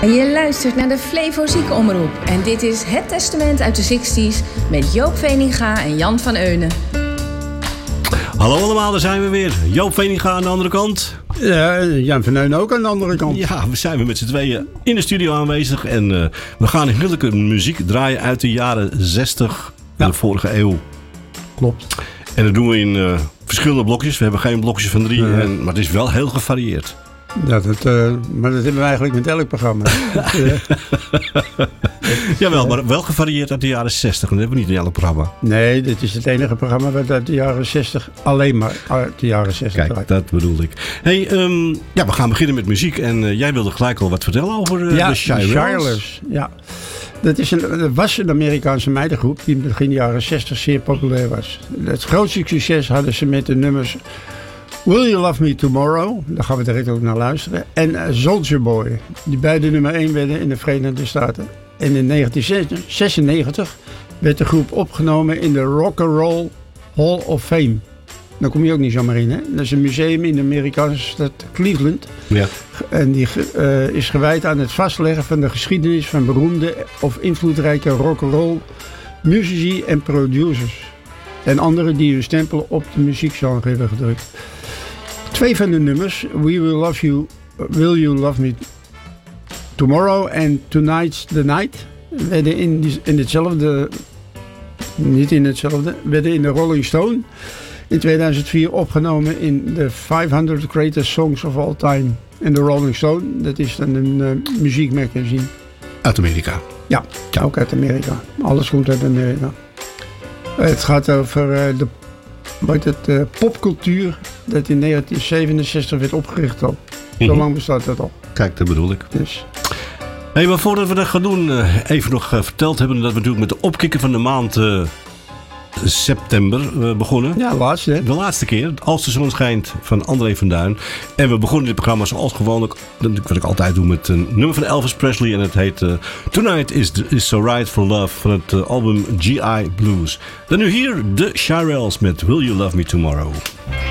Je luistert naar de Flevo Ziekenomroep en dit is Het Testament uit de 60s met Joop Veninga en Jan van Eunen. Hallo allemaal, daar zijn we weer. Joop Veninga aan de andere kant. Ja, Jan van Eunen ook aan de andere kant. Ja, we zijn weer met z'n tweeën in de studio aanwezig en we gaan heerlijke muziek draaien uit de jaren 60 van de vorige eeuw. Klopt. En dat doen we in verschillende blokjes. We hebben geen blokjes van 3, maar het is wel heel gevarieerd. Ja, maar dat hebben we eigenlijk met elk programma. Jawel, maar wel gevarieerd uit de jaren 60. Dat hebben we niet in elk programma. Nee, dit is het enige programma wat uit de jaren 60 alleen maar uit de jaren 60 Kijk, dat bedoelde ik. Hey, we gaan beginnen met muziek. En jij wilde gelijk al wat vertellen over de Shirelles. Ja, dat was een Amerikaanse meidengroep die in begin jaren 60 zeer populair was. Het grootste succes hadden ze met de nummers Will You Love Me Tomorrow, daar gaan we direct ook naar luisteren, en Soldier Boy, die beide nummer 1 werden in de Verenigde Staten. En in 1996 werd de groep opgenomen in de Rock and Roll Hall of Fame. Daar kom je ook niet zomaar in, hè? Dat is een museum in de Amerikaanse stad Cleveland. Ja. En die is gewijd aan het vastleggen van de geschiedenis van beroemde of invloedrijke rock and roll muzici en producers. En anderen die hun stempel op de muziekgenre hebben gedrukt. 2 van de nummers, Will You Love Me Tomorrow en Tonight's the Night, werden werden in de Rolling Stone in 2004 opgenomen in de 500 Greatest Songs of All Time. En de Rolling Stone, dat is dan een muziekmagazine. Uit Amerika? Ja, ook uit Amerika. Alles komt uit Amerika. Het gaat over de popcultuur dat in 1967 werd opgericht al. Zo lang bestaat dat al. Kijk, dat bedoel ik. Dus. Hey, maar voordat we dat gaan doen, even nog verteld hebben dat we natuurlijk met de opkikker van de maand september begonnen. Ja, laatste, hè? De laatste keer. Als de zon schijnt van André van Duin. En we begonnen dit programma zoals gewoonlijk, wat ik altijd doe, met een nummer van Elvis Presley. En het heet Tonight is So Right for Love van het album G.I. Blues. Dan nu hier de Shirelles met Will You Love Me Tomorrow.